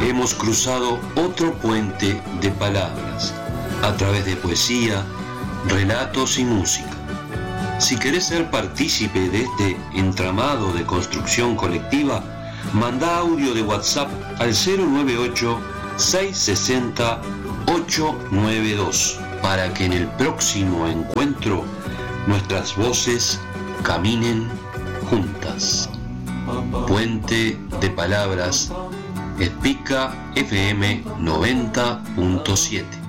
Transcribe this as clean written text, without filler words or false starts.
hemos cruzado otro puente de palabras, a través de poesía, relatos y música. Si querés ser partícipe de este entramado de construcción colectiva, manda audio de WhatsApp al 098-660-892 para que en el próximo encuentro nuestras voces caminen juntas. Puente de Palabras, Espica FM 90.7.